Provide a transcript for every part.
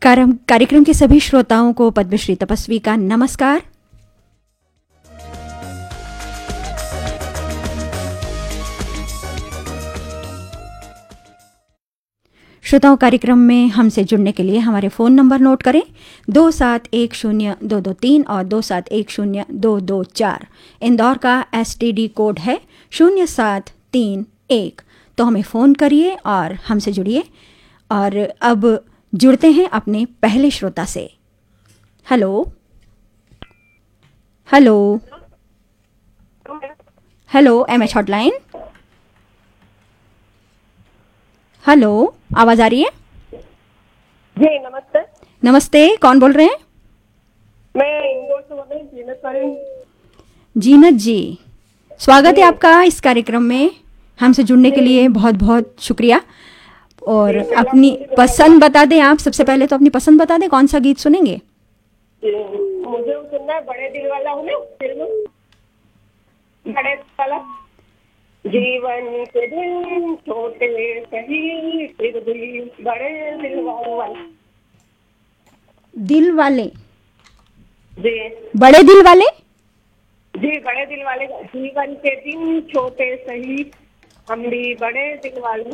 कार्यक्रम के सभी श्रोताओं को पद्मश्री तपस्वी का नमस्कार। श्रोताओं, कार्यक्रम में हमसे जुड़ने के लिए हमारे फ़ोन नंबर नोट करें 27102223 और 27102224। इंदौर का STD कोड है 0731। तो हमें फ़ोन करिए और हमसे जुड़िए। और अब जुड़ते हैं अपने पहले श्रोता से। Hello hello hello, MH hotline. Hello, आवाज आ रही है? जी नमस्ते। नमस्ते, कौन बोल रहे हैं? मैं इंदौर से बोल रही हूँ, जीनत करीम। जीनत जी, स्वागत है आपका इस कार्यक्रम में। हमसे जुड़ने के लिए बहुत बहुत शुक्रिया। और अपनी पसंद बता दें आप। सबसे पहले तो अपनी पसंद बता दें, कौन सा गीत सुनेंगे? मुझे सुनना है बड़े दिल वाला हूँ ना, फिल्म बड़े दिल वाला। जीवन के दिन छोटे सही, फिर भी बड़े दिल वाले। दिल वाले? जी बड़े दिल वाले? जी बड़े दिल वाले। जीवन के दिन छोटे सही, हम भी बड़े दिल वाले।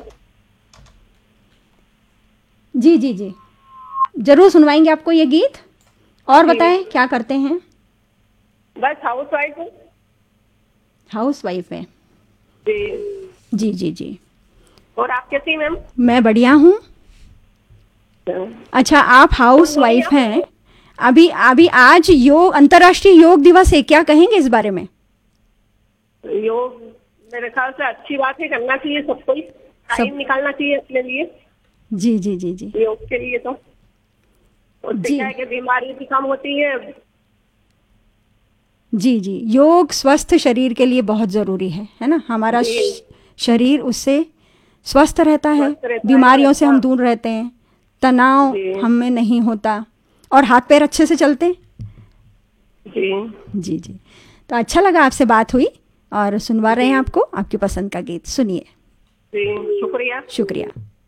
जी जी जी, जरूर सुनवाएंगे आपको ये गीत। और बताएं, क्या करते हैं? बस हाउस वाइफ हूँ। हाउस वाइफ है? जी जी जी जी। और आप कैसी मैम? मैं बढ़िया हूँ। अच्छा, आप हाउस वाइफ हैं। अभी अभी आज अंतर्राष्ट्रीय योग दिवस है, क्या कहेंगे इस बारे में? योग मेरे ख्याल से अच्छी बात है, करना चाहिए सबको ही। टाइम निकालना चाहिए अपने लिए। जी जी जी जी, योग के लिए तो उससे क्या है कि बीमारी भी कम होती है। जी जी, योग स्वस्थ शरीर के लिए बहुत ज़रूरी है ना। हमारा शरीर उससे स्वस्थ रहता है, बीमारियों से हम दूर रहते हैं, तनाव हमें नहीं होता और हाथ पैर अच्छे से चलते हैं। जी जी जी, तो अच्छा लगा आपसे बात हुई और सुनवा रहे हैं आपको आपकी पसंद का गीत। सुनिए। जी शुक्रिया। शुक्रिया।